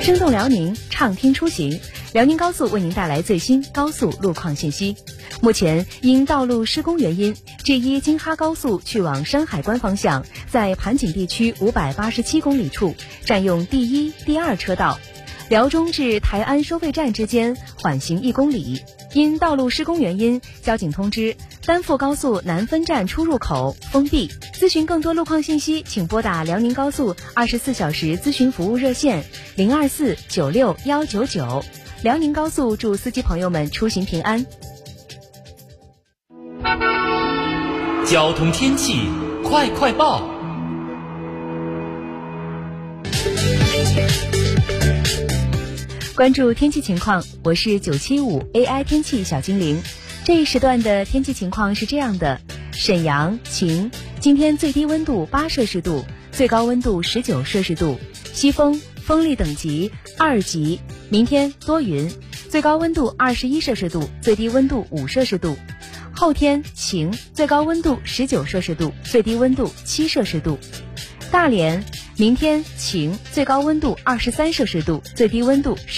生动辽宁，畅听出行。辽宁高速为您带来最新高速路况信息。目前因道路施工原因，G1京哈高速去往山海关方向，在盘锦地区587公里处占用第1、第2车道。辽中至台安收费站之间缓行1公里。因道路施工原因，交警通知丹阜高速南分站出入口封闭。咨询更多路况信息，请拨打辽宁高速24小时咨询服务热线024969199。辽宁高速祝司机朋友们出行平安。 交通天气快快报。 关注天气情况，我是975 AI 天气小精灵。这一时段的天气情况是这样的：沈阳晴，今天最低温度8摄氏度，最高温度19摄氏度，西风，风力等级2级。明天多云，最高温度21摄氏度，最低温度5摄氏度。后天晴，最高温度19摄氏度，最低温度7摄氏度。大连，明天晴，最高温度23摄氏度，最低温度